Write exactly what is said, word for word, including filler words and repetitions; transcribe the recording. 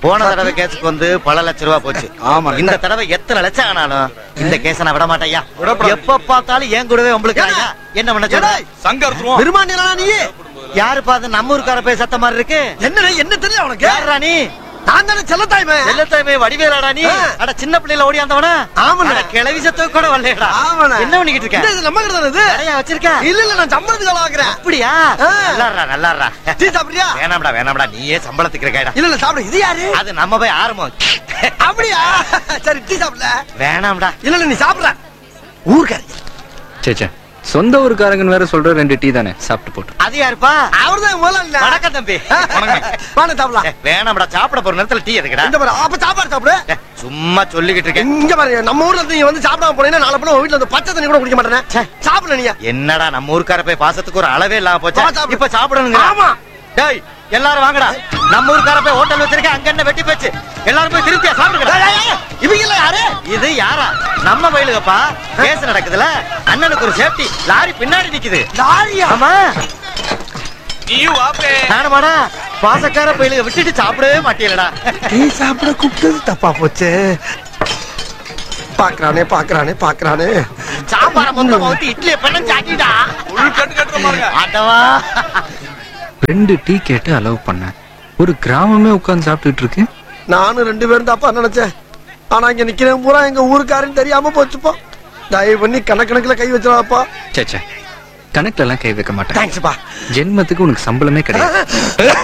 போன தடவை கேஸுக்கு வந்து பல லட்சம் ரூபாய் போச்சு. ஆமா. இந்த தடவை எத்தனை லட்சம் ஆனாலும் இந்த கேஸ நான் விட மாட்டேயா. எப்ப பார்த்தாலும் ஏன் கூடவே உங்களுக்கு என்ன பண்ண சொல்ற? சங்கர் பெருமாண்டியா நீ? யாரு பாத்து நம்ம ஊருக்கார போய் சத்த மாதிரி இருக்கு? என்ன என்ன தெரியல உனக்கு? யாரா நீ? நான் தானே செல்லத்தாய்மே. செல்லத்தாய்மே வடிவேலாடா நீ? அட சின்ன பிள்ளையில ஓடி வந்தவனா? ஆமாடா. கிளவி சத்த கூட வரலடா. ஆமாடா. என்ன பண்ணிக்கிட்டு இருக்க? இது நம்ம கிட்ட தானே இது. நிறைய வச்சிருக்க? இல்ல இல்ல நான் சம்பளத்துக்கு ஆள ஆக்குறேன். அப்படியா? நல்லாறா நல்லாறா. டீ சாப்பிடுறியா? வேணாம்டா வேணாம்டா, நீயே சம்பளத்துக்கு இருக்கடா. இல்ல இல்ல சாப்பிடு. இது யாரு? அது நம்ம போய் ஆரம்பம். அப்படியா? சரி டீ சாப்பிடல. வேணாம்டா. இல்ல இல்ல நீ சாப்பிடுற. ஊர்க்காரி. சேச்சே, சொந்த ஊருக்காரங்கன்னு வேற சொல்ற. ரெண்டு டீ தானே சாப்பிட்டு போட்டு. அது யாருப்பா? அவர்தான் முதல்ல. வணக்கம் தம்பி. வாங்க சாப்பிடலாம். வேணாம்டா, சாப்பிட போற நேரத்துல டீ எதுக்குடா? இந்த பாரு, அப்ப சாப்பாடு சாப்பிடு. சும்மா சொல்லிக்கிட்டு இருக்கேன். இங்க பாரு, நம்ம ஊர்ல இருந்து நீ வந்து சாப்பிடாம போனீங்கன்னா நாளை போனா வீட்டுல வந்து பச்சை தண்ணி கூட குடிக்க மாட்டேனே. சாப்பிடல நீ. என்னடா நம்ம ஊருக்கார போய் பாசத்துக்கு ஒரு அளவே இல்லாம போச்சா? இப்ப சாப்பிடணுங்க. ஆமா. டேய் எல்லாரும் வாங்கடா. நம்ம ஊருக்கார போய் ஹோட்டல் வச்சிருக்க, அங்க என்ன வெட்டி போச்சு. எல்லாரும் போய் திருப்தியா சாப்பிடுங்க. இவங்க எல்லாம் யாரு? இது யாரா? நம்ம வயலுகப்பா. கேஸ் நடக்குதுல, அண்ணனுக்கு ஒரு சேஃப்டி. லாரி பின்னாடி நிக்குது. லாரியா? ஆமா. நீயும் வாப்பே. நானுமாடா பாசக்கார பயிலுக விட்டுட்டு சாப்பிடவே மாட்டீங்களடா. டீ சாப்பிட கூப்பிட்டது தப்பா போச்சு. பாக்குறானே பாக்குறானே பாக்குறானே. சாம்பார மொத்தமா ஊத்தி இட்லியை பண்ண சாட்டிடா. உள் கட்டு கட்டுற பாருங்க. ஆட்டவா. ரெண்டு டீ கேட்டு அலோவ் பண்ண. ஒரு கிராமமே உட்கார்ந்து சாப்பிட்டுட்டு இருக்கு. நானும் ரெண்டு பேரும் தப்பா நினைச்சேன். ஆனா இங்க நிக்கிறேன் பூரா எங்க ஊருக்காரன்னு தெரியாம போச்சுப்பா. தயவு பண்ணி கணக்கணக்குல கை வச்சிடாப்பா. சேச்சே, கணக்குல எல்லாம் கை வைக்க மாட்டேன். தேங்க்ஸ்ப்பா. ஜென்மத்துக்கு உனக்கு சம்பளமே கிடையாது.